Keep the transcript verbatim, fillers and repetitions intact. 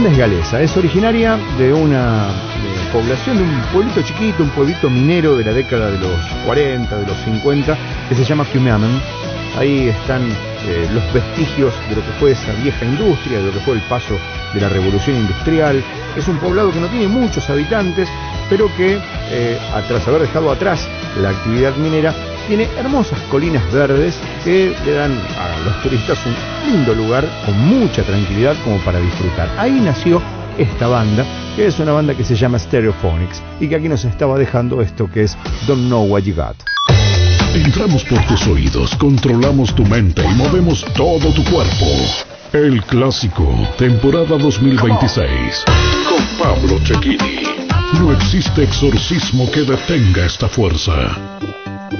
banda es galesa, es originaria de una de población, de un pueblito chiquito, un pueblito minero de la década de los cuarenta, de los cincuenta, que se llama Cumaman. Ahí están eh, los vestigios de lo que fue esa vieja industria, de lo que fue el paso de la revolución industrial. Es un poblado que no tiene muchos habitantes, pero que eh, tras haber dejado atrás la actividad minera, tiene hermosas colinas verdes que le dan a los turistas un lindo lugar con mucha tranquilidad como para disfrutar. Ahí nació esta banda, que es una banda que se llama Stereophonics y que aquí nos estaba dejando esto que es Don't Know What You Got. Entramos por tus oídos, controlamos tu mente y movemos todo tu cuerpo. El Clásico, temporada dos mil veintiséis, con Pablo Cecchini. No existe exorcismo que detenga esta fuerza.